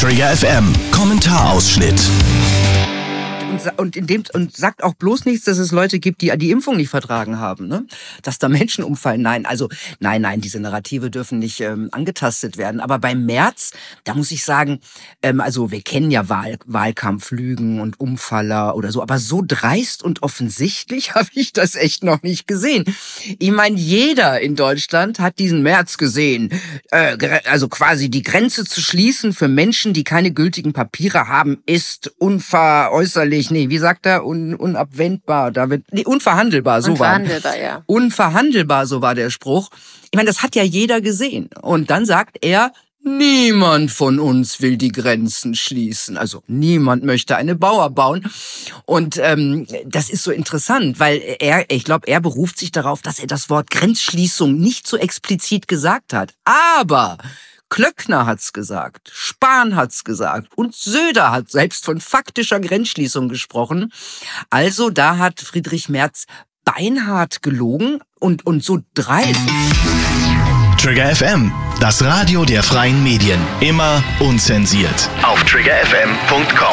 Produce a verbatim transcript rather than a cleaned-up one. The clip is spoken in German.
Trigger F M, Kommentarausschnitt. Und, in dem, und sagt auch bloß nichts, dass es Leute gibt, die die Impfung nicht vertragen haben, ne? Dass da Menschen umfallen. Nein, also nein, nein, diese Narrative dürfen nicht ähm, angetastet werden. Aber beim Merz, da muss ich sagen, ähm, also wir kennen ja Wahl, Wahlkampflügen und Umfaller oder so, aber so dreist und offensichtlich habe ich das echt noch nicht gesehen. Ich meine, jeder in Deutschland hat diesen Merz gesehen, äh, also quasi die Grenze zu schließen für Menschen, die keine gültigen Papiere haben, ist unveräußerlich. Nee, wie sagt er? Un, unabwendbar. Da wird, nee, unverhandelbar, so war Unverhandelbar, ja. Unverhandelbar, so war der Spruch. Ich meine, das hat ja jeder gesehen. Und dann sagt er, niemand von uns will die Grenzen schließen. Also niemand möchte eine Mauer bauen. Und ähm, das ist so interessant, weil er, ich glaube, er beruft sich darauf, dass er das Wort Grenzschließung nicht so explizit gesagt hat. Aber Klöckner hat's gesagt, Spahn hat's gesagt und Söder hat selbst von faktischer Grenzschließung gesprochen. Also da hat Friedrich Merz beinhart gelogen und, und so dreist. Trigger F M, das Radio der freien Medien. Immer unzensiert. Auf trigger f m punkt com.